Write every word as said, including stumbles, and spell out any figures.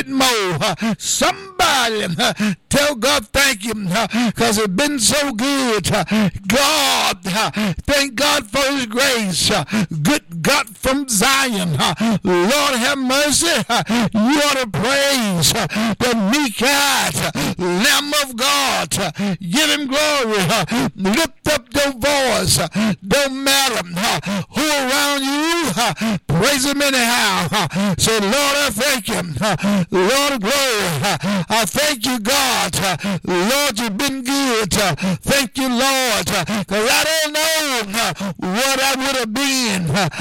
more. Somebody tell God thank you because it's been so good. God, thank God for his grace. Good God from Zion. Lord have mercy. You ought to praise the meek-eyed Lamb of God. Give him glory. Lift up your voice. Don't matter who around you. Praise him anyhow. Say, Lord, I thank you. Lord, glory. I thank you, God. Lord, you've been good. Thank you, Lord. Because I don't know what I would have been